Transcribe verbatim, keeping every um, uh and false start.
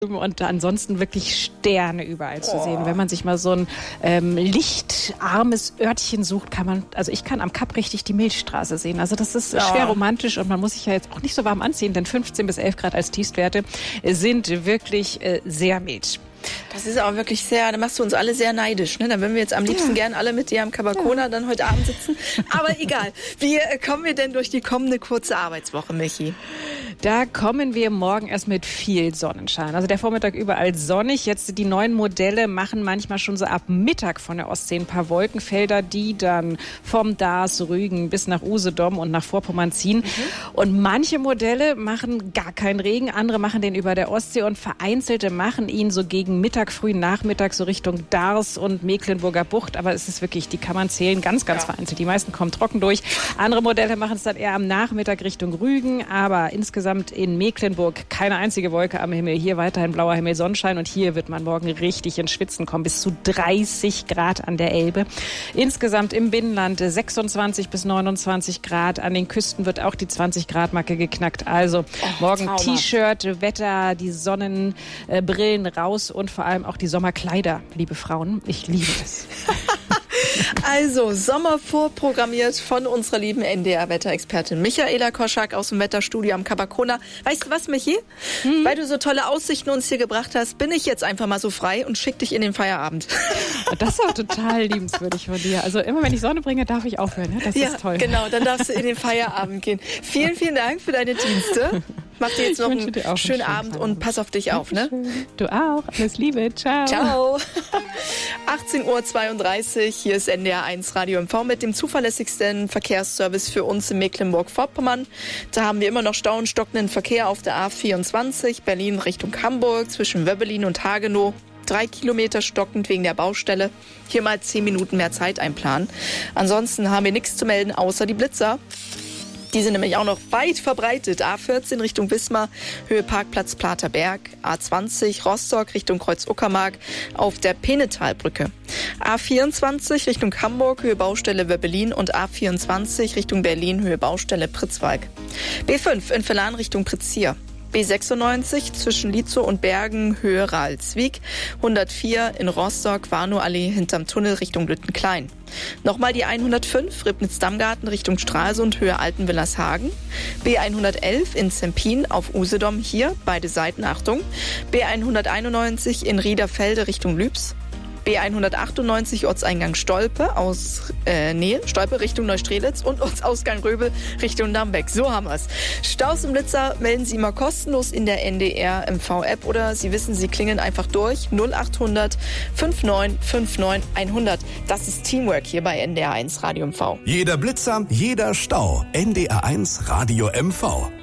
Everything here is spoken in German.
Und ansonsten wirklich Sterne überall zu sehen. Oh. Wenn man sich mal so ein ähm, lichtarmes Örtchen sucht, kann man, also ich kann am Kap richtig die Milchstraße sehen. Also das ist ja. schwer romantisch und man muss sich ja jetzt auch nicht so warm anziehen, denn fünfzehn bis elf Grad als Tiefstwerte sind wirklich äh, sehr mild. Das ist aber wirklich sehr, da machst du uns alle sehr neidisch. Ne? Da würden wir jetzt am liebsten ja. gern alle mit dir am Cabacona ja. dann heute Abend sitzen. Aber egal. Wie kommen wir denn durch die kommende kurze Arbeitswoche, Michi? Da kommen wir morgen erst mit viel Sonnenschein. Also der Vormittag überall sonnig. Jetzt die neuen Modelle machen manchmal schon so ab Mittag von der Ostsee ein paar Wolkenfelder, die dann vom Dars, Rügen bis nach Usedom und nach Vorpommern ziehen. Mhm. Und manche Modelle machen gar keinen Regen, andere machen den über der Ostsee und vereinzelte machen ihn so gegen Mittag, frühen Nachmittag so Richtung Dars und Mecklenburger Bucht. Aber es ist wirklich, die kann man zählen, ganz, ganz ja. vereinzelt. Die meisten kommen trocken durch. Andere Modelle machen es dann eher am Nachmittag Richtung Rügen, aber insgesamt in Mecklenburg keine einzige Wolke am Himmel. Hier weiterhin blauer Himmel, Sonnenschein und hier wird man morgen richtig ins Schwitzen kommen. Bis zu dreißig Grad an der Elbe. Insgesamt im Binnenland sechsundzwanzig bis neunundzwanzig Grad. An den Küsten wird auch die zwanzig Grad Marke geknackt. Also oh, morgen traumhaft. T-Shirt, Wetter, die Sonnenbrillen raus und vor allem auch die Sommerkleider, liebe Frauen. Ich liebe es. Also, Sommer vorprogrammiert von unserer lieben N D R-Wetterexpertin Michaela Koschak aus dem Wetterstudio am Cabacona. Weißt du was, Michi? Hm? Weil du so tolle Aussichten uns hier gebracht hast, bin ich jetzt einfach mal so frei und schick dich in den Feierabend. Das ist auch total liebenswürdig von dir. Also immer, wenn ich Sonne bringe, darf ich aufhören. Ne? Das ja, ist toll. Genau, dann darfst du in den Feierabend gehen. Vielen, vielen Dank für deine Dienste. Mach dir jetzt noch einen schönen, einen schönen Abend und pass auf dich auf. Ne? Du auch. Alles Liebe. Ciao. Ciao. achtzehn Uhr zweiunddreißig. Hier ist N D R eins Radio M V mit dem zuverlässigsten Verkehrsservice für uns in Mecklenburg-Vorpommern. Da haben wir immer noch Stau und stockenden Verkehr auf der A vierundzwanzig, Berlin Richtung Hamburg, zwischen Wöbbelin und Hagenow. Drei Kilometer stockend wegen der Baustelle. Hier mal zehn Minuten mehr Zeit einplanen. Ansonsten haben wir nichts zu melden, außer die Blitzer. Die sind nämlich auch noch weit verbreitet. A vierzehn Richtung Wismar, Höhe Parkplatz Platerberg. A zwanzig Rostock Richtung Kreuz-Uckermark auf der Penetalbrücke. A vierundzwanzig Richtung Hamburg, Höhe Baustelle Wöbbelin und A vierundzwanzig Richtung Berlin, Höhe Baustelle Pritzwalk. B fünf in Verlan Richtung Pritzsier. B sechsundneunzig zwischen Lietzow und Bergen, Höhe Ralswiek. hundertvier in Rostock, Warnow-Allee hinterm Tunnel Richtung Lüttenklein. Nochmal die hundertfünf, Ribnitz-Dammgarten Richtung Stralsund, Höhe Altenwillershagen. B hundertelf in Zempin auf Usedom, hier beide Seiten, Achtung. B hunderteinundneunzig in Riederfelde Richtung Lübs. B hundertachtundneunzig Ortseingang Stolpe aus äh, Nähe, Stolpe Richtung Neustrelitz und Ortsausgang Röbel Richtung Dambeck. So haben wir es. Staus und Blitzer melden Sie immer kostenlos in der N D R M V-App oder Sie wissen, Sie klingeln einfach durch null achthundert neunundfünfzig neunundfünfzig hundert. Das ist Teamwork hier bei N D R eins Radio M V. Jeder Blitzer, jeder Stau. N D R eins Radio M V.